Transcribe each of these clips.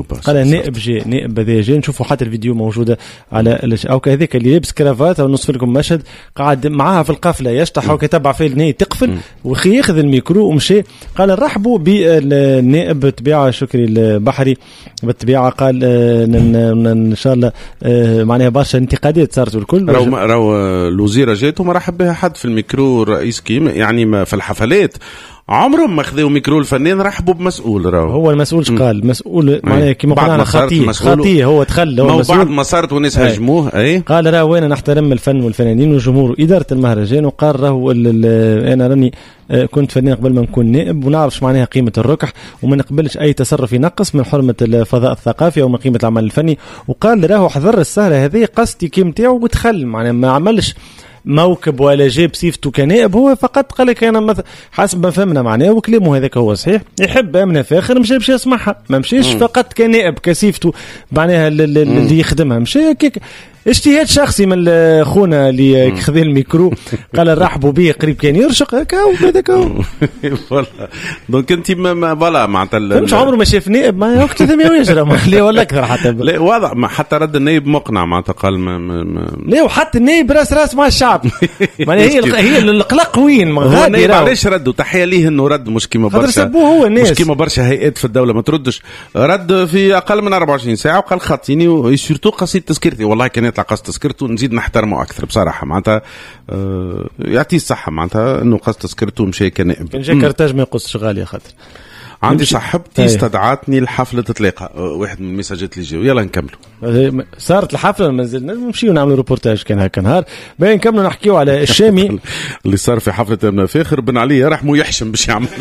قال النائب جاء، نائب هذا جاء، نشوفوا حتى الفيديو موجوده على او كهذاك اللي لابس كرافات، او نوصف لكم مشهد قاعد معاها في القافله يشطح وكتبع فيه النهي تقفل وخي ياخذ الميكرو ومشي. قال نرحبوا بالنائب بالطبيعه شكري البحري بالطبيعه. قال ان شاء الله معناها برشا انتقادات صارت الكل. راهو الوزيره جات وما رحب بها حد في الميكرو. الرئيس كيم يعني في الحفلات عمرهم ما خذوا ميكرو الفنان رحبوا بمسؤول. راهو هو المسؤول قال مسؤول معناها كيما قلنا خطيه هو دخل هو المسؤول بعد ما صارت والناس هاجموه. اي قال راهو انا نحترم الفن والفنانين والجمهور واداره المهرجان. وقال راهو انا راني كنت فنان قبل ما نكون نائب ونعرفش معناها قيمه الركح وما نقبلش اي تصرف ينقص من حرمه الفضاء الثقافي او من قيمه العمل الفني. وقال راهو حضر السهره هذه قصتي كيم تاعو ودخل معناها ما عملش موكب ولا جاب سيفته كنائب، هو فقط قال لك انا حسب ما فهمنا معناه وكلامه هذاك هو صحيح. يحب امنه فاخر مش يسمعها، ما مشيش فقط كنائب كسيفته معناها اللي يخدمها، مشي اجتهاد شخصي من خونا اللي خذ الميكرو. قال رحبوا به قريب كان يرشق هكا وهذاك والله. دونك انت ما فوالا معناتها مش عمره ما شاف نائب ما وقت ثم يجرى لا ولا اكثر حتى لا واضح ما حتى رد النائب مقنع معناتها قال لا وحتى النائب راس مع الشعب معناها هي القلق وين غادي معليش ردوا تحيه ليه انه رد مش كيما برشا هو الناس مش كيما برشا هيئات في الدوله ما تردش. رد في اقل من 24 ساعه وقال خاطيني وسورتو قصيده تذكرتي والله كان يطلع قصة تذكرته نزيد نحترمه أكثر بصراحة معناتها يعطيه الصحة معناتها إنه قصة تذكرته مشي كنائب. كان جا كارتاج ما يقصش غالية خاطر عندي صاحبتي استدعتني لحفلة تلقى واحد من المساجات اللي جاوا يلا نكملوا. صارت الحفلة ما زلنا نمشيو نعملوا روبورتاج كان هكا نهار باين نكملوا نحكيو على الشامي اللي صار في حفلة ابن فاخر. بن علي رحمه يحشم باش يعمل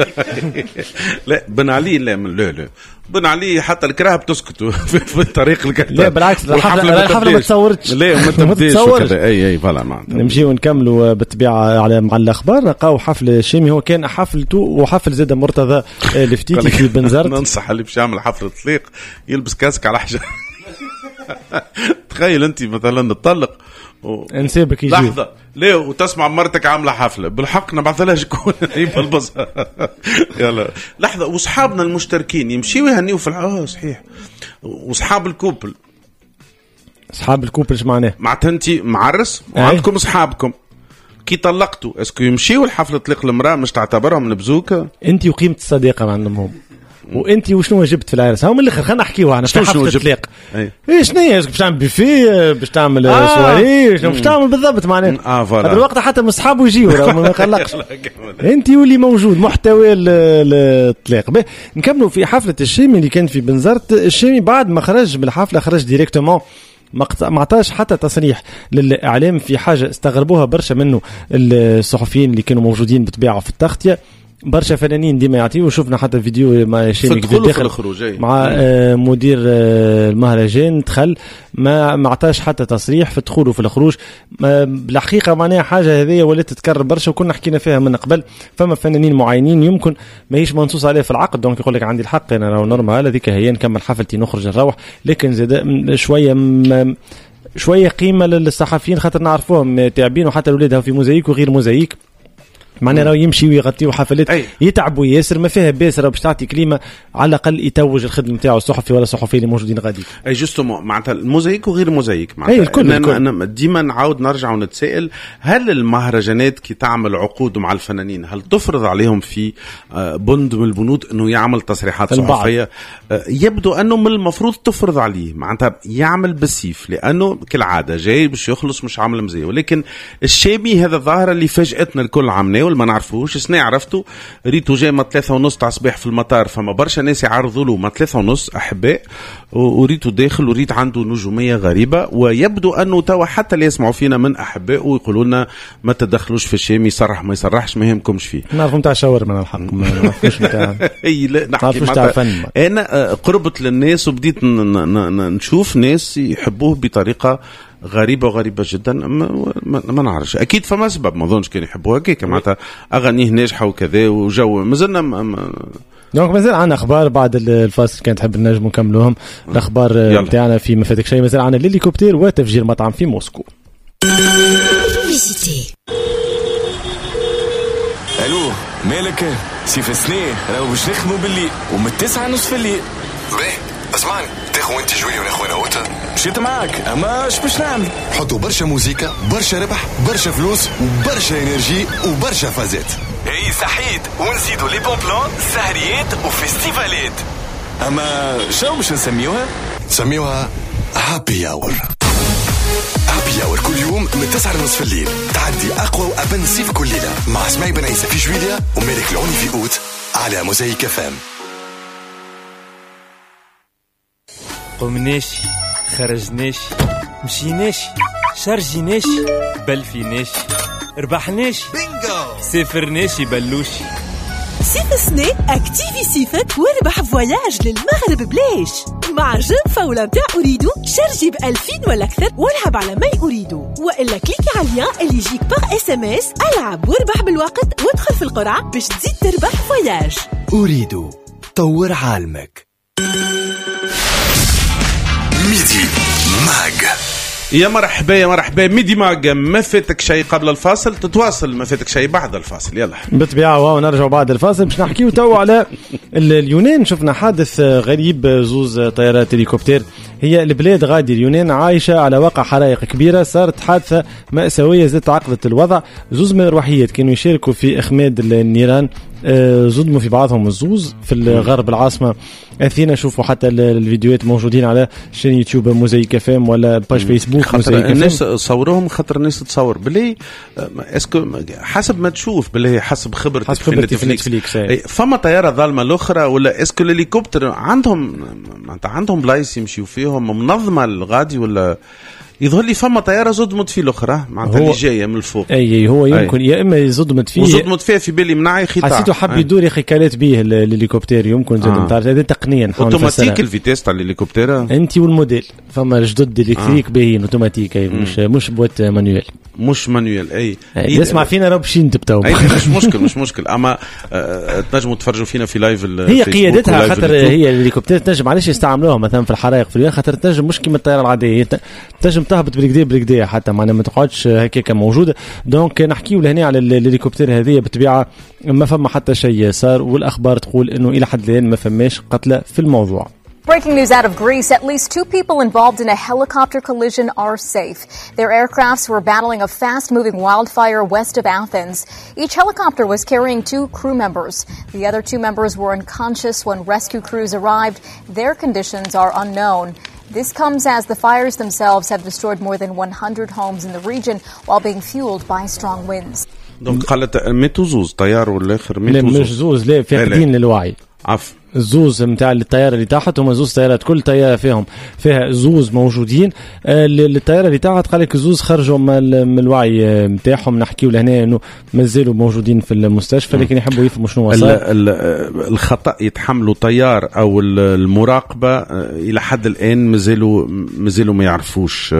لا بن علي لا بن علي حتى الكراهه بتسكتوا في الطريق الكتاب. لا بالعكس الحفله ما تصورتش لا ما تصورش اي فوالا معناتها. نمشيو نكملوا بالطبيعه على مع الاخبار. نلقاو حفل الشامي هو كان حفلته وحفل زاد مرتضى الفتيتي في بنزرت. ننصح اللي باش يعمل حفله طليق يلبس كاسك على حجر. تخيل انت مثلا تطلق انسابك يجي لحظه ليه وتسمع مرتك عامله حفله بالحق نبعث لها شكون يلبسها. يلا لحظه واصحابنا المشتركين يمشيوا يهنيوا في صحيح واصحاب الكوبل. اصحاب الكوبل ايش معناه؟ معناتها انت معرس وعندكم اصحابكم كي طلقتوا اسكو يمشيوا الحفله طليق المراه مش تعتبرهم نبزوكه انت وقيمه الصديقه عندهم وانت وشنو جبت في العرس؟ هاو من الاخر خلينا نحكيو انا في حفله الطلاق شنو هي باش تعمل بيفي باش تعمل سواري شنو باش تعمل بالضبط معناها هذا الوقت حتى من اصحابه يجيو ما يقلقش انت واللي موجود محتوى الطلاق. نكملوا في حفله الشامي اللي كانت في بنزرت. الشامي بعد ما خرج من الحفله خرج ديريكتومون ما عطاش حتى تصريح للاعلام في حاجه استغربوها برشا منه الصحفيين اللي كانوا موجودين بطبيعه في التغطيه. برشا فنانين ديما يعطيو وشوفنا حتى فيديو مع شيمي داخل مع مدير المهرجان دخل ما عطاش حتى تصريح في الدخول وفي الخروج. بالحقيقه معناها حاجه هذه ولات تتكرر برشا وكنا حكينا فيها من قبل. فما فنانين معينين يمكن ماهيش منصوص عليه في العقد دونك يقول لك عندي الحق انا راه نورمال هذيك هي نكمل حفلتي نخرج نروح. لكن زاد شويه قيمه للصحفيين خاطر نعرفوهم تعبين وحتى اولادها في موزايك وغير موزايك معناه راهو يمشي ويغطيو حفلات يتعبوا ياسر ما فيها باسر باش تعطي كلمه على الاقل يتوج الخدمه نتاعو الصحفي ولا الصحفي اللي موجودين غادي. اي جوستو معناتها الموزايك وغير موزايك معناتها انا ديما نعاود نرجع ونتسائل هل المهرجانات كي تعمل عقود مع الفنانين هل تفرض عليهم في بند من البنود انه يعمل تصريحات صحفيه؟ يبدو انه من المفروض تفرض عليه معناتها يعمل بالسيف لانه كالعاده جاي باش يخلص مش عامل مزيه. ولكن الشامي هذا الظاهره اللي فاجاتنا الكل عمناه ما نعرفوش سنة عرفتوا ريتو جاي ما 3:30 تاع الصباح في المطار فما برشا ناس يعرضوا له ما 3:30 احباء وريتو داخل وريت عنده نجوميه غريبه. ويبدو انه توا حتى اللي يسمعوا فينا من احباء ويقولوا لنا ما تدخلوش في الشامي يصرح ما يصرحش ما يهمكمش فيه. نعرفوا نتاع شاور من الحق ما نعرفوش نتاع اي لا نحكي انا قربت للناس وبديت نشوف ناس يحبوه بطريقه غريبة جدا ما نعرفش أكيد فما سبب ما ظنش كان يحبوها كيك معناتها أغانيه ناجحة وكذا وجو مازلنا دونك مازال عنا أخبار بعد الفاصل كانت تحب النجم نكملوهم. الأخبار بتاعنا في ما فاتك شيء مازال عنا الهليكوبتر وتفجير مطعم في موسكو. ألو مالك سيف سنين راهو باش نخدموا بالليل ومن 9:30 في الليل. اسمعني تاخو انت جوية وناخو انا اوتا مشيت معاك اما اش باش نعمل حطوا برشا موسيقى برشا ربح برشا فلوس وبرشا انرجي وبرشا فازات اي صحيت ونزيدوا لي بون بلان سهريات وفيستيفالات اما شو باش نسميوها هابي اور. هابي اور كل يوم من 9:30 الليل تعدي اقوى وابن سيف كل ليله مع اسماعيل بن عيسى في جويليا ومالك العوني في اوت على موزايك فام. قمناش خرجناش مشيناش شارجيناش بلفيناش ربحناش بينجو سافرناش بلوشي صيف السنة اكتيفي صيفك واربح فواياج للمغرب بلاش مع جنفة ولا متاع أريدو شارجي ب2000 ولا أكثر والعب على ما أريدو وإلا كليكي على اللين اللي يجيك باغ SMS ألعب واربح بالوقت وادخل في القرعة باش تزيد تربح فواياج. أريدو طور عالمك. ميدي ماغ يا مرحبا ميدي ماغ. ما فاتك شيء قبل الفاصل تتواصل ما فاتك شيء بعد الفاصل. يلا بالطبيعة ونرجع بعد الفاصل باش نحكيو تو على اليونان. شفنا حادث غريب زوز طيارات هليكوبتر. هي البلاد غادي اليونان عايشة على واقع حرائق كبيرة. صارت حادثة مأساوية زادت عقدت الوضع. زوز من الروحيات كانوا يشاركوا في إخماد النيران صدموا في بعضهم الزوز في الغرب العاصمة أثينا. شوفوا حتى الفيديوهات موجودين على شين يوتيوب موزايك فام ولا باج فيسبوك. خاطر الناس صوروهم خاطر الناس تصور بلي اسكو حسب ما تشوف بلي حسب خبرتي في نتفليكس فما طيارة ظالمة الأخرى ولا اسكو الهليكوبتر عندهم بلايص يمشيو فيهم منظمة الغادي ولا يظهر لي فما طيارة صدمت فيه الأخرى معناتها اللي جاية من الفوق. أي هو يمكن يا إما صدمت فيه في بالي منعي خطأ حسيته حب يدور يا كالات به الهليكوبتر يمكن زاد نتاع هذا تقنيا اوتوماتيك الفيتيس تاع الهليكوبتر انت والموديل فما الجدد الكتريك باهين اوتوماتيك مش بوت مانويل مش مانويل. اي يسمع فينا راه باش نتبتاو مش مشكل اما تنجموا تفرجوا فينا في لايف هي قيادتها خاطر هي الهليكوبتر تنجم معليش يستعملوها مثلا في الحرائق في اليوم خاطر تنجم مش كيما الطياره العاديه تنجم تهبط بالكدا حتى معنا ما تقعدش هكاك موجوده. دونك نحكيو لهنا على الهليكوبتر هذه بالطبيعه ما فما حتى شيء صار والاخبار تقول انه الى حد الان ما فماش قتلى في الموضوع. Breaking news out of Greece, at least 2 people involved in a helicopter collision are safe. Their aircrafts were battling a fast-moving wildfire west of Athens. Each helicopter was carrying 2 crew members. The other 2 members were unconscious when rescue crews arrived. Their conditions are unknown. This comes as the fires themselves have destroyed more than 100 homes in the region while being fueled by strong winds. دونك قالت ماتوا زوز طيار والاخر ماتوا زوز. لا مش زوز لا فاقدين للوعي. عفوا الزوز متاع الطياره اللي تحت هما زوز طيارات كل طياره فيها زوز موجودين. الطياره اللي تحت قال لك الزوز خرجوا من الوعي نتاعهم. نحكيو لهنا انه مازالوا موجودين في المستشفى لكن يحبوا يفهموا شنو صار. الخطا يتحملوا طيار او المراقبه الى حد الان مازالوا ما يعرفوش.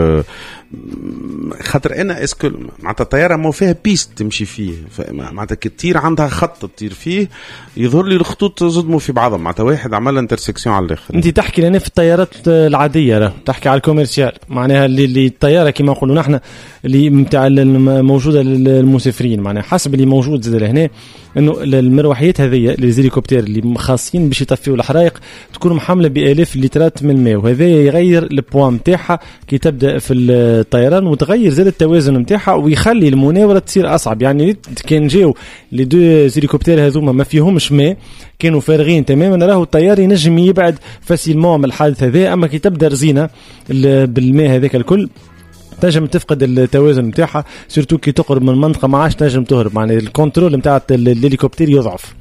خاطر انا اسكو معناتها الطياره مو فيها بيست تمشي فيه معناتها كتير عندها خط تطير فيه يظهر لي الخطوط صدموا في بعضهم معناتها واحد عمل انترسكسيون على الاخر. انت تحكي لنا في الطيارات العاديه راه تحكي على الكوميرسيال معناها اللي الطياره كما نقولوا نحن اللي متاع الموجوده للمسافرين معناها حسب اللي موجود زاد لهنا انه المروحيات هذه الهليكوبتر اللي خاصين باش يطفيوا الحرائق تكون محمله بالاف لترات من الماء وهذا يغير البوام نتاعها كي تبدا في الطيران وتغير زاد التوازن نتاعها ويخلي المناوره تصير اصعب. يعني كان جاو لي دو هليكوبتر هذوما ما فيهمش ماء كانوا فارغين تماما راهو الطيار ينجم يبعد فاسيلمون من الحادث هذا. اما كي تبدا رزينه بالماء هذاك الكل تنجم تفقد التوازن نتاعها سورتو كي تقرب من منطقه ما عادش تنجم تهرب معناها الكنترول نتاع الهليكوبتر يضعف.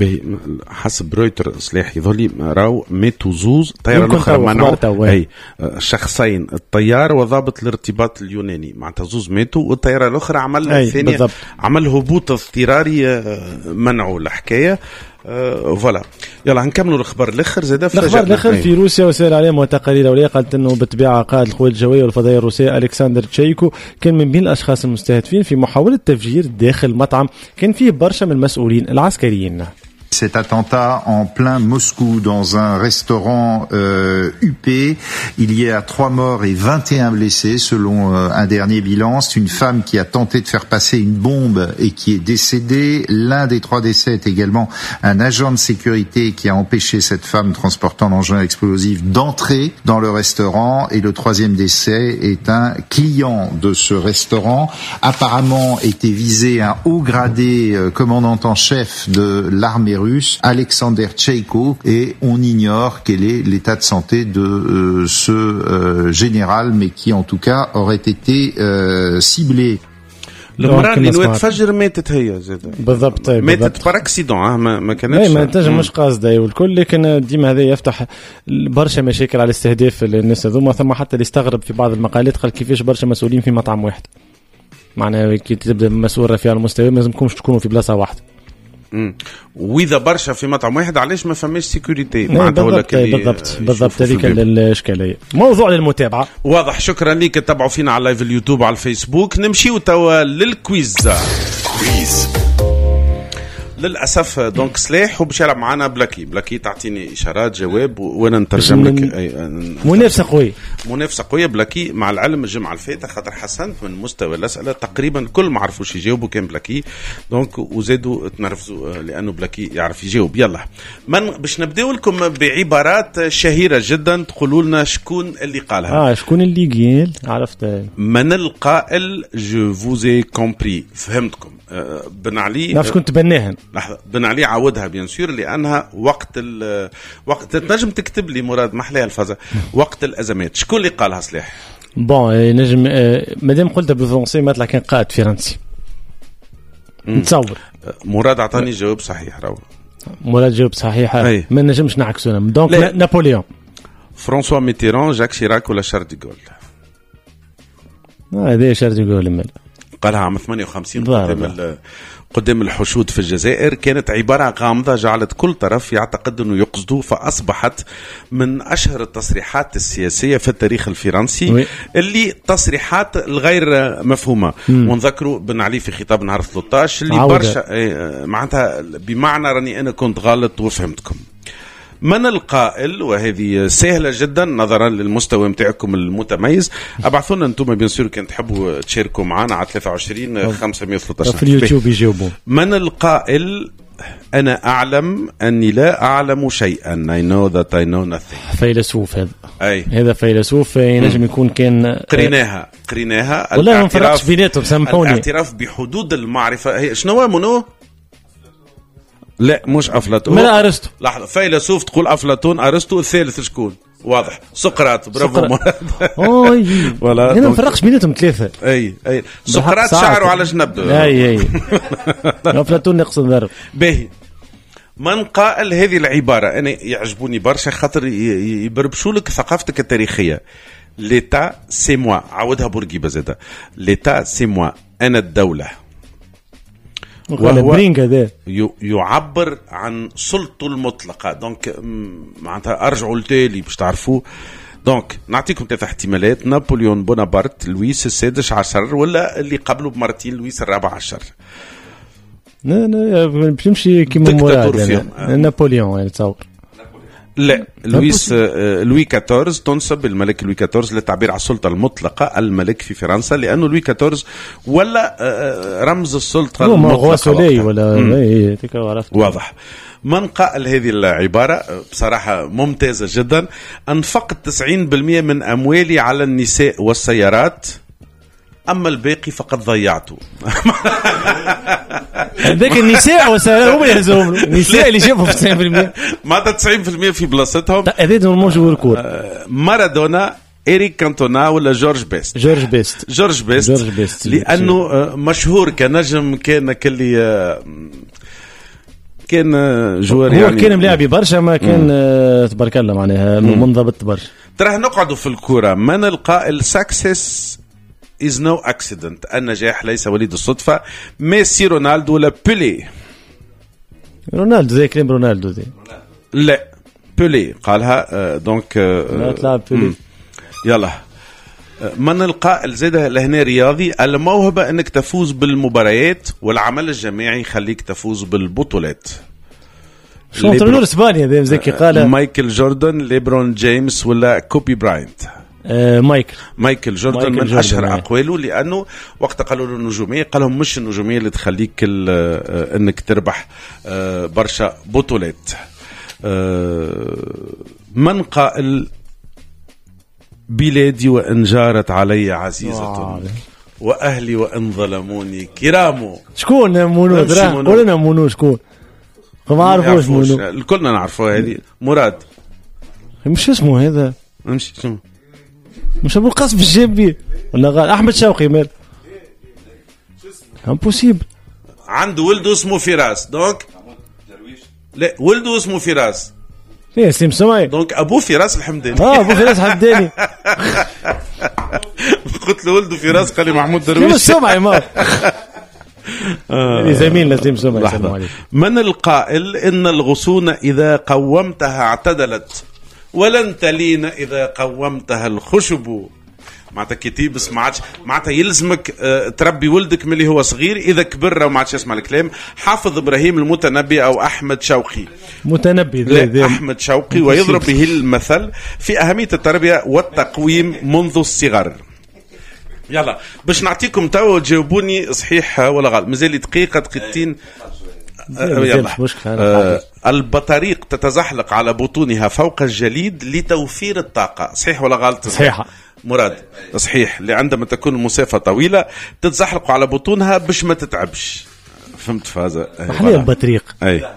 حسب رويتر صلاح يظهر لي راو ماتوا زوز طياره الاخرى منعوا اي شخصين الطيار وضابط الارتباط اليوناني معناتها زوز ماتوا والطياره الاخرى عمل الثانيه عمل هبوط اضطراري منعوا الحكايه. فوالا يلا نكملوا الاخبار الاخر زاد الاخبار الاخر في روسيا وسائل الاعلام وتقارير اوليه قالت انه بالطبيعه قائد القوات الجويه والفضائيه الروسيه الكسندر تشايكو كان من بين الاشخاص المستهدفين في محاوله تفجير داخل مطعم كان فيه برشا من المسؤولين العسكريين. Cet attentat en plein Moscou dans un restaurant UP, il y a 3 morts et 21 blessés selon un dernier bilan. C'est une femme qui a tenté de faire passer une bombe et qui est décédée. L'un des 3 décès est également un agent de sécurité qui a empêché cette femme transportant l'engin explosif d'entrer dans le restaurant. Et le 3e décès est un client de ce restaurant. Apparemment était visé un haut gradé commandant en chef de l'armée russe, Alexander Tcheiko, et on ignore quel est l'état de santé de ce général, mais qui en tout cas aurait été ciblé. المرة اللي نويت تفجر ماتت هي زاد بالضبط ماتت باراكسيدون ما كانتش ما تنجم مش قاصده والكل لكن ديما هذا يفتح برشا مشاكل على استهداف الناس هذوما ثم حتى اللي استغرب في بعض المقالات قال كيفاش برشا مسؤولين في مطعم واحد معناها كي تبدا مسؤول رفيع المستوى ما لازمكمش تكونوا في بلاصه واحده واذا برشا في مطعم واحد علاش ما فماش سيكوريتي معناتها ولا بالضبط هذيك الاشكاليه موضوع للمتابعه واضح. شكرا ليك. تتابعوا فينا على لايف اليوتيوب وعلى الفيسبوك. نمشيو توا للكويز. للاسف دونك سلاح وباش يلعب معنا بلاكي تعطيني اشارات جواب وانا نترجم لك. منافسه قويه بلاكي مع العلم. الجمعه الفاتحه خاطر حسنت من مستوى الاسئله تقريبا كل ما عرفوش يجاوبوا كان بلاكي دونك وزادوا تنرفزوا لانه بلاكي يعرف يجاوب. يلا باش نبداو لكم بعبارات شهيره جدا تقولوا لنا شكون اللي قالها. شكون اللي قال عرفت من القائل جو فوزي كومبري فهمتكم. بن علي نعرف شكون تبناها. لحظه بن علي عودها بيان سور لانها وقت تنجم تكتب لي مراد محلها الفازه وقت الازمات. شكون اللي قالها سلاح؟ نجم مادام قلتها بالفرنسي مثلا كان قائد فرنسي نتصور. مراد عطاني جواب صحيح. مراد جواب صحيح. ما نجمش نعكسونا دونك نابليون فرانسوا ميتيران جاك شيراك ولا شارل دي غول. هذا شارل دي غول قالها عام 58 قدام الحشود في الجزائر. كانت عبارة غامضة جعلت كل طرف يعتقد أنه يقصده فأصبحت من أشهر التصريحات السياسية في التاريخ الفرنسي اللي تصريحات الغير مفهومة. ونذكروا بن علي في خطاب نهار 13 اللي برشا معناتها بمعنى راني أنا كنت غلط وفهمتكم. من القائل وهذه سهلة جدا نظرا للمستوى متاعكم المتميز. ابعثونا انتم بيان سور كان تحبوا تشاركوا معنا على 23 513 في اليوتيوب يجاوبوا. من القائل أنا أعلم أني لا أعلم شيئا. I know that I know nothing. فيلسوف هذا فيلسوف ينجم يكون كان قريناها ولا ما فرقش بيناتهم سامحوني. الاعتراف بحدود المعرفة هي شنو هو منو؟ لا مش أفلاطون. من أرسطو. لحظة فيلسوف تقول أفلاطون أرسطو الثالث شكون؟ واضح سقراط. برافو مراد. ولا هنا ما فرقش بيناتهم 3. أي سقراط شعره على جنب. أي أفلاطون نقصد ضرب. باهي. من قائل هذه العبارة أنا يعجبوني برشا خاطر يبربشوا لك ثقافتك التاريخية. ليتا سي موا. عودها بورقيبة زاده. ليتا سي موا. أنا الدولة. وهو يعبر عن سلطته المطلقة. دونك معناتها أرجعوا لتالي باش تعرفوا. دونك نعطيكم 3 احتمالات. نابليون بونابرت لويس السادس عشر ولا اللي قبله بمرتين لويس الرابع عشر. بتمشي كيما مراد نابليون يتصور. لا لوي 14 تنسب الملك لوي 14 للتعبير عن السلطة المطلقة الملك في فرنسا لأنه لوي 14 ولا رمز السلطة المطلقة ولا واضح. من قائل هذه العبارة بصراحة ممتازة جدا. أنفقت 90% من أموالي على النساء والسيارات أما الباقي فقد ضيعته. ذاك النساء والسيارات هم اللي يهزمهم. النساء اللي شافوا في 90% معناتها 90% في بلاصتهم. هذين مش الكور. مارادونا إريك كانتونا ولا جورج بيست لأنه مشهور كنجم كان كلي كان جوار يعني كان ملاعبي برشا ما كان تبارك الله معناها منضبط برشا. تراه نقعدوا في الكورة. من القائل ساكسس is no accident. النجاح ليس وليد الصدفة. ميسي رونالدو ولا بيلي؟ رونالدو زي كلام رونالدو زي. لا بيلي قالها. دونك لا تلعب بيلي. يلا. من القائل زاد لهنا رياضي. الموهبة انك تفوز بالمباريات والعمل الجماعي خليك تفوز بالبطولات. شو ترنور اسبانيا ذي زكي قال مايكل جوردن، ليبرون جيمس ولا كوبي براينت؟ مايكل جوردن من أشهر أقواله، لأنه وقت قالوا له النجومية قال لهم مش النجومية اللي تخليك أنك تربح برشا بطولات. من قائل بلادي وإن جارت علي عزيزة وأهلي وإن ظلموني كرام. شكون مونو؟ قولنا مونو شكون؟ ما عارفوش مونو، الكلنا نعرفوه. هذه مراد، مش اسمه هذا، مش ابو القاسم الجابي ولا قال احمد شوقي مال امبوسيبل. عنده ولده اسمه فراس، دونك لا ولده اسمه فراس، ايه سيم سمعي، دونك ابو فراس الحمداني. ابو فراس الحمداني. قلت له ولده فراس قال لي محمود درويش. سيم سمعي ما زميلنا سيم سمعي. من القائل ان الغصون اذا قومتها اعتدلت ولن تلين إذا قومتها الخشب؟ معناتها كتيبس ما عادش معناتها يلزمك تربي ولدك من اللي هو صغير، إذا كبر وما عادش يسمع الكلام. حافظ إبراهيم المتنبي أو أحمد شوقي متنبي أحمد شوقي، ويضرب به المثل في أهمية التربية والتقويم منذ الصغر. يلا باش نعطيكم تو تجاوبوني صحيح ولا غلط، مازال دقيقة دقيقتين. البطاريق تتزحلق على بطونها فوق الجليد لتوفير الطاقة، صحيح ولا غلط؟ صحيح مراد، صحيح. لعندما تكون المسافة طويلة تتزحلق على بطونها باش ما تتعبش. فهمت فازة؟ محلية البطريق. أي.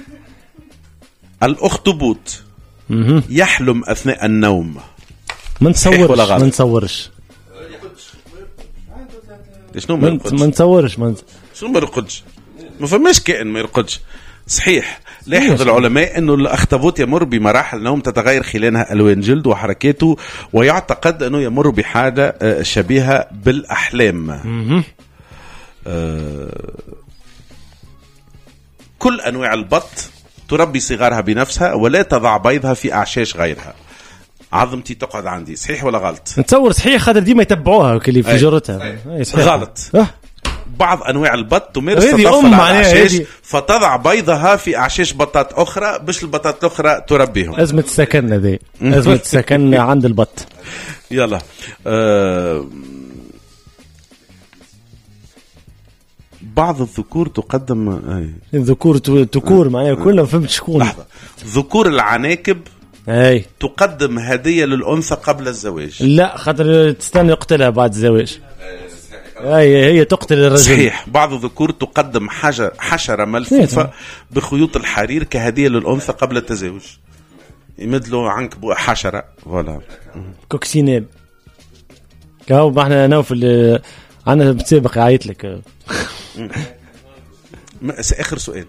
الأخطبوط يحلم أثناء النوم، ما نصورش شنو ما نصورش شنو ما يرقدش، ما فماش كائن ما يرقدش. صحيح. لاحظ العلماء أنه الأخطبوط يمر بمراحل نوم تتغير خلالها ألوان جلد وحركاته، ويعتقد أنه يمر بحاجة شبيهة بالأحلام. كل أنواع البط تربي صغارها بنفسها ولا تضع بيضها في أعشاش غيرها. عظمتي تقعد عندي، صحيح ولا غلط؟ نتصور صحيح، خاطر ديما يتبعوها وكلي في جرتها. غلط. بعض أنواع البط تمارس تطفل على الأعشاش فتضع بيضها في أعشاش بطات أخرى باش البطات الأخرى تربيهم. أزمة السكن ذي، أزمة السكن عند البط. يلا بعض الذكور تقدم الذكور تكور معناها كلنا فهمت شكون. لحظة. ذكور العناكب تقدم هدية للأنثى قبل الزواج. لا خاطر تستنى يقتلها بعد الزواج. هي تقتل الرجل. صحيح. بعض الذكور تقدم حشرة ملفوفة بخيوط الحرير كهدية للأنثى قبل التزاوج. يمدلوا عنك حشرة ولا كوكسينيل. كاو ما احنا نوفل عنا بتسابق يعيط لك. آخر سؤال.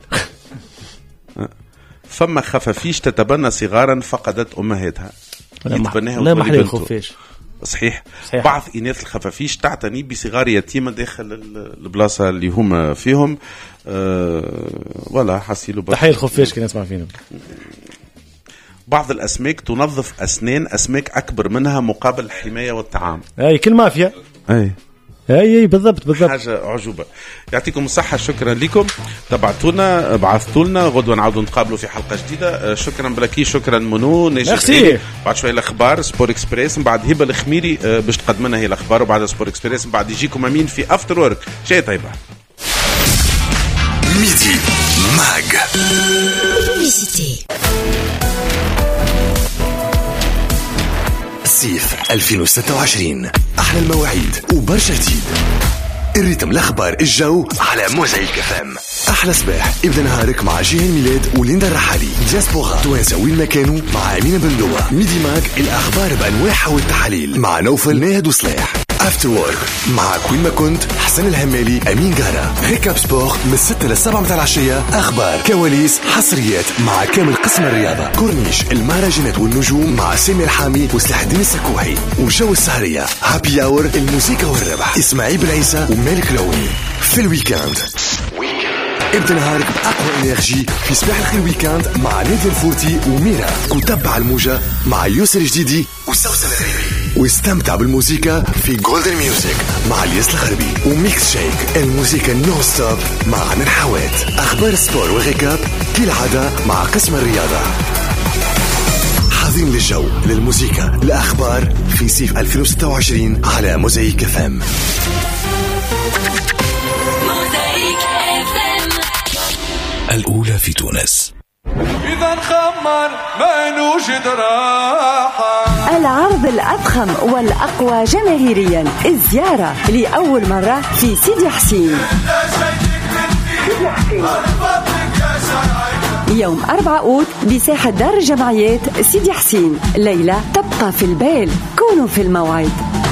فما خفافيش تتبنى صغارا فقدت أمهاتها. لا ما حدا يخفيش. صحيح. بعض إناث الخفافيش تعتني بصغار يتيمة داخل البلاصة اللي هم فيهم. ولا حسيلوا تحية الخفاش كي نسمع فيهم. بعض الأسماك تنظف أسنان أسماك أكبر منها مقابل الحماية والطعام. أي كل مافيا. اي بالضبط حاجه عجوبه. يعطيكم الصحه، شكرا لكم، تبعتونا، بعثتوا لنا، غدوه نعاودوا نتقابلوا في حلقه جديده. شكرا بلاكي، شكرا منو ناشي. بعد شويه الاخبار سبور اكسبريس، من بعد هبه الخميري باش تقدم لنا هي الاخبار، وبعد سبور اكسبريس من بعد يجيكم امين في افتر ورك. شيء طيبه ميدي ماج صيف 2026. أحلى المواعيد وبرشا جديد. الريتم، الأخبار، الجو على موزايك FM. أحلى صباح ابدأ نهارك مع جيهان ميلاد وليندا الرحالي. دياسبورا توانسة وين ما كانوا مع أمينة بندوة. ميدي ماج الأخبار بأنواعها والتحاليل مع نوفل ناهد وصلاح. افتر وورك مع كل ما كنت حسن الهمالي أمين جارة. ريكاب سبور من 6 ل 7 متاع العشية. أخبار، كواليس، حصريات مع كامل قسم الرياضة. كورنيش، المهرجانات والنجوم مع سامي الحامي وسلاح الدين السكوحي. وجو السهرية، هابي أور، الموسيقى والربح، إسماعيل بن عيسى ومالك لوني. في الويكاند ابدأ نهارك بأقوى إنرجي في صباح الخير ويكاند مع نادي الفورتي وميرا. وتبع الموجة مع يوسر جديدي وسوسن الغريبي. واستمتع بالموسيقى في جولدن ميوزك مع الياس الغربي وميكس شيك. الموسيقى نو ستوب مع عمر حوات. أخبار سبور وغيكاب كالعادة مع قسم الرياضة. حاضرين للجو للموسيقى الأخبار في صيف 2026 على موزايك اف ام. الأولى في تونس. إذا نخمر ما نوجد راحة. العرض الأضخم والأقوى جماهيريا، الزيارة لأول مرة في سيدي حسين يوم 4 أوت بساحة دار الجمعيات سيدي حسين. ليلة تبقى في البال، كونوا في الموعد.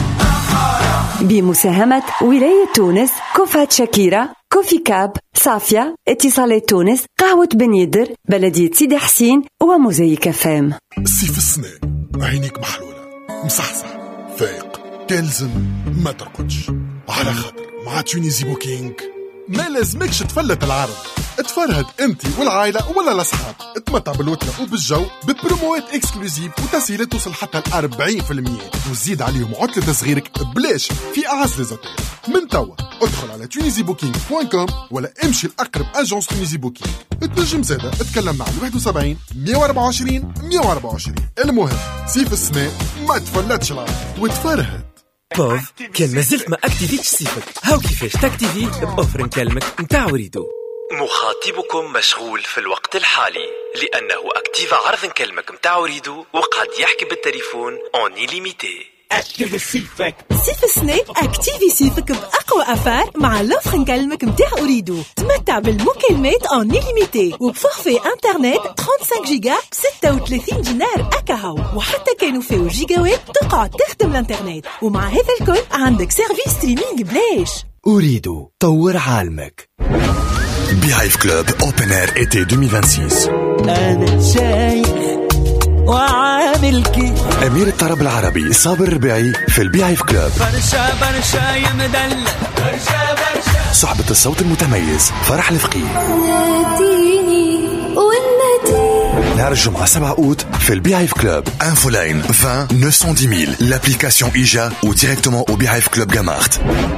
بمساهمة ولاية تونس، كوفات شاكيرا، كوفي كاب، صافية، اتصالات تونس، قهوة بن يدر، بلدية سيدي حسين وموزايك فام. صيف السنة عينيك محلولة، مصحصح، فايق، تلزم ما ترقدش على خاطر مع تونيزي بوكينج ما لازمكش تفلت العرض. اتفرهد انت والعائلة ولا الاصحاب، اتمتع بالوترة وبالجو ببروموات اكسكلوزيف وتسهيلات توصل حتى 40%، وزيد عليهم عطلة تصغيرك بلاش في اعز ليزوتيل. من توا ادخل على tunisiebooking.com ولا امشي لأقرب اجونس تونيزي بوكينج. تنجم زاده اتكلم مع 71 124 124. المهم صيف السنة ما تفلتش العرض وتفرهد. بوف كان مازلت ما اكتيفيتش صيفك، هاو كيفاش تاكتيفي بأوفر نكلمك متاع وريدو. مخاطبكم مشغول في الوقت الحالي لأنه أكتيف عرض نكلمك متاع وريدو وقد يحكي بالتليفون اون ليميتي. اكتيفي صيفك. صيف السنة اكتيفي صيفك بأقوى أفار مع لوفر نكلمك متاع أريدو. تمتع بالمكالمات اون ليميتي وبفورفي انترنت 35 جيجا ب 36 دينار أكاهو، وحتى كانوا فيه جيجاوات تقعد تخدم الانترنت. ومع هذا الكل عندك سيرفيس ستريمينج بلاش. أريدو طور عالمك. بيهايف كلوب اوبن اير ايتي 2026. أنا شايف وعامل كيف. أمير الطرب العربي صابر الربيعي في البيهايف كلوب. برشا برشا يمدلل، برشا برشا. صحبة الصوت المتميز فرح الفقيه. ناديني والنادي. نهار الجمعة 7 أوت في البيهايف كلوب. انفو لاين 20 910 000. l'application إيجا ou directement au بيهايف كلوب جامارت.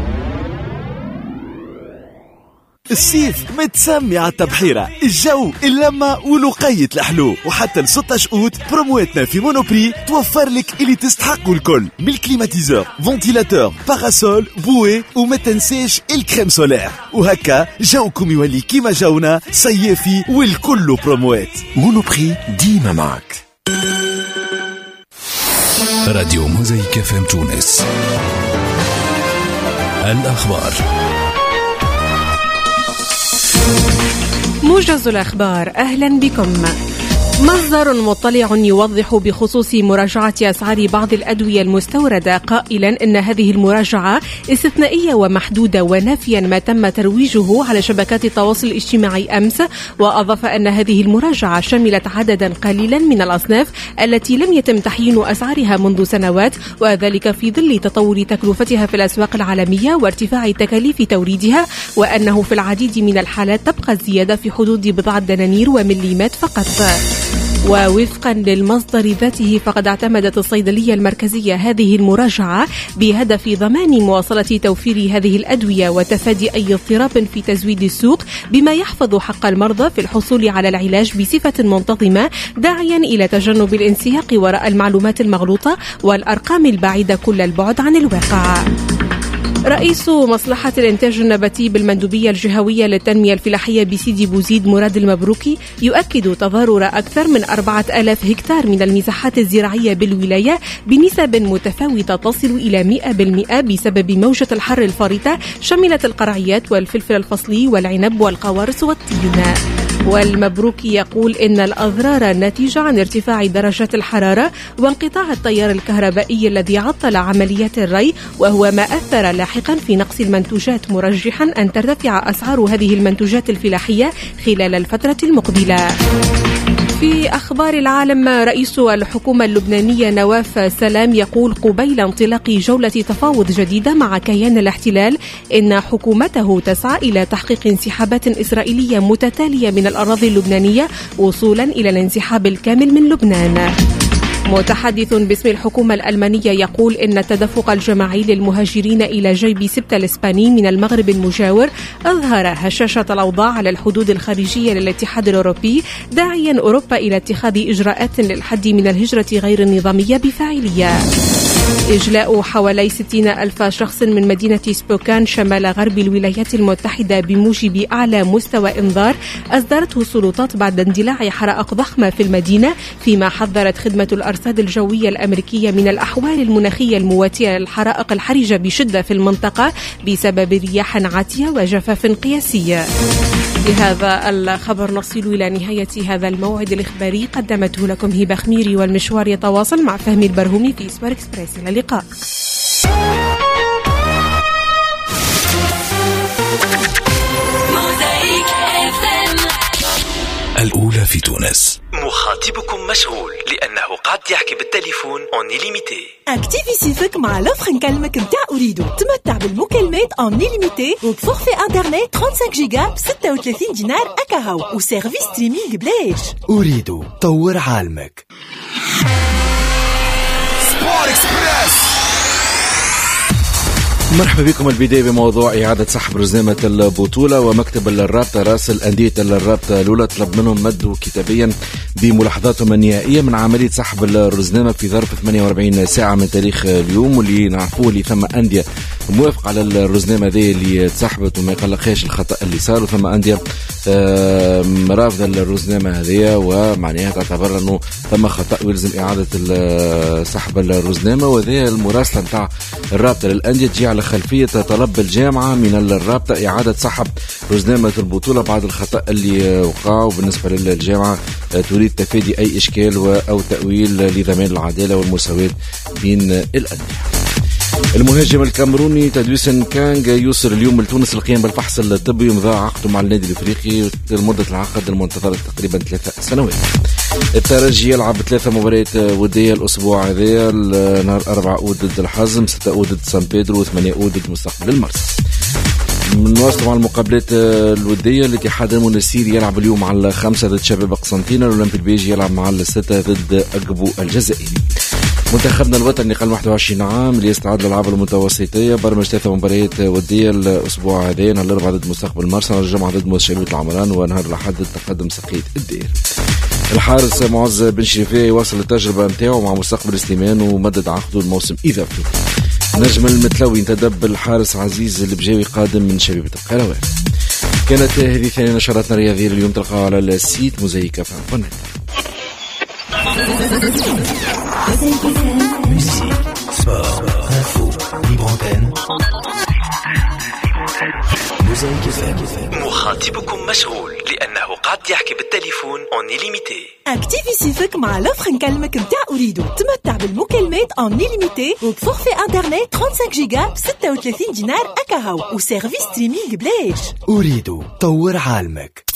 الصيف متسمي على التبحيرة، الجو اللمة ولقية الحلو. وحتى ل16 أوت برومواتنا في مونوبري توفر لك اللي تستحقوا الكل، من الكليماتيزور، فونتيلاتور، باراسول، بوي، وما تنساش الكريم سولير. وهكا جوكم يولي كيما جونا صيفي والكل بروموات. مونوبري ديما معك. راديو موزايك اف ام تونس. الأخبار. موجز الأخبار، أهلا بكم. مصدر مطلع يوضح بخصوص مراجعة أسعار بعض الأدوية المستوردة قائلا إن هذه المراجعة استثنائية ومحدودة ونافيا ما تم ترويجه على شبكات التواصل الاجتماعي أمس. وأضاف أن هذه المراجعة شملت عددا قليلا من الأصناف التي لم يتم تحيين أسعارها منذ سنوات، وذلك في ظل تطور تكلفتها في الأسواق العالمية وارتفاع تكاليف توريدها، وأنه في العديد من الحالات تبقى الزيادة في حدود بضعة دنانير ومليمات فقط. ووفقا للمصدر ذاته فقد اعتمدت الصيدلية المركزية هذه المراجعة بهدف ضمان مواصلة توفير هذه الأدوية وتفادي أي اضطراب في تزويد السوق، بما يحفظ حق المرضى في الحصول على العلاج بصفة منتظمة، داعيا إلى تجنب الانسياق وراء المعلومات المغلوطة والأرقام البعيدة كل البعد عن الواقع. رئيس مصلحة الإنتاج النباتي بالمندوبية الجهوية للتنمية الفلاحية بسيدي بوزيد مراد المبروكي يؤكد تضرر أكثر من 4000 هكتار من المساحات الزراعية بالولاية بنسب متفاوتة تصل إلى 100% بسبب موجة الحر الفارطة شملت القرعيات والفلفل الفصلي والعنب والقوارص والتين. والمبروكي يقول إن الأضرار ناتجة عن ارتفاع درجات الحرارة وانقطاع التيار الكهربائي الذي عطل عمليات الري، وهو ما أثر لاحقا في نقص المنتوجات، مرجحا أن ترتفع أسعار هذه المنتوجات الفلاحية خلال الفترة المقبلة. في أخبار العالم، رئيس الحكومة اللبنانية نواف سلام يقول قبيل انطلاق جولة تفاوض جديدة مع كيان الاحتلال إن حكومته تسعى إلى تحقيق انسحابات إسرائيلية متتالية من الأراضي اللبنانية وصولا إلى الانسحاب الكامل من لبنان. متحدث باسم الحكومة الألمانية يقول إن التدفق الجماعي للمهاجرين إلى جيب سبتة الإسباني من المغرب المجاور أظهر هشاشة الأوضاع على الحدود الخارجية للاتحاد الأوروبي، داعيا أوروبا إلى اتخاذ إجراءات للحد من الهجرة غير النظامية بفاعلية. إجلاء حوالي 60,000 شخص من مدينة سبوكان شمال غرب الولايات المتحدة بموجب أعلى مستوى إنذار أصدرته السلطات بعد اندلاع حرائق ضخمة في المدينة، فيما حذرت خدمة الأرصاد الجوية الأمريكية من الأحوال المناخية المواتية للحرائق الحرجة بشدة في المنطقة بسبب رياح عاتية وجفاف قياسي. بهذا الخبر نصل إلى نهاية هذا الموعد الإخباري، قدمته لكم هبة خميري، والمشوار يتواصل مع فهمي البرهومي في سبار إكسبريس. إلى اللقاء. الأولى في تونس. مخاطبكم مشغول لأنه قاعد يحكي بالتليفون اون ليميتي. اكتيفي سيفك مع لوفر نكلمك متاع أريدو. تمتع بالمكالمات اون ليميتي وفورفي انترنت 35 جيجا ب 36 دينار أكاهو وسيرفيس ستريمينغ بلاش. أريدو طور عالمك. سبور إكسبريس. مرحبا بكم. البداية بموضوع إعادة سحب رزنامة البطولة، ومكتب الرابطة راسل أندية الرابطة الأولى طلب منهم مدوا كتابيا بملاحظاتهم النهائية من عملية سحب الرزنامة في ظرف 48 ساعة من تاريخ اليوم، واللي نعرفوه اللي ثم أندية موافقة على الرزنامة ذي اللي تسحبت وما يقلقهاش الخطأ اللي صار، وثم أندية رافضة الرزنامة هذه ومعناها تعتبر أنه ثم خطأ ويلزم إعادة سحب الرزنامة. وذي المراسلة نتاع الرابطة للأندية تجي على خلفية طلب الجامعة من الرابطة إعادة سحب رزنامة البطولة بعد الخطأ اللي وقع، وبالنسبة للجامعة تريد تفادي أي إشكال أو تأويل لضمان العدالة والمساواة بين الأندية. المهاجم الكاميروني تدويسن كانغ يوصل اليوم لتونس للقيام بالفحص الطبي، ومضى عقده مع النادي الافريقي لمده العقد المنتظره تقريبا 3 سنوات. الترجي يلعب 3 مباريات وديه الاسبوع هذا، نهار 4 أود ضد الحزم، 6 أود ضد سان بيدرو، و8 أود ضد مستقبل المرسى. نواصل مع المقابلات الوديه. الاتحاد المنستيري يلعب اليوم مع 5 ضد شباب قسنطينة، والأولمبي البيجي يلعب مع 6 ضد أقبو الجزائري. منتخبنا الوطني قبل 21 عام ليستعد للألعاب المتوسطية، برمج 3 مباريات ودية الأسبوع هذا، نهار الأربعاء ضد مستقبل مرسى، نهار الجمعة ضد مشابهة العمران، ونهار الأحد ضد تقدم سقيط الدير. الحارس معز بن شريفية يواصل التجربة نتاعو مع مستقبل سليمان ومدد عقده الموسم إضافي. نجم المتلوي انتدب الحارس عزيز البجاوي قادم من شبيبة القروان. كانت هذه ثاني نشراتنا الرياضية اليوم، تلقاها على السيت موزايك فان. مخاطبكم مشغول لأنه قاعد يحكي بالتليفون اون ليميتي. اكتيفي سيفك مع لوفر نكلمك متاع أريدو. تمتع بالمكالمات اون ليميتي وفورفي انترنت 35 جيجا ب 36 دينار أكاهو وسيرفيس ستريمينغ بلاش. أريدو طور عالمك.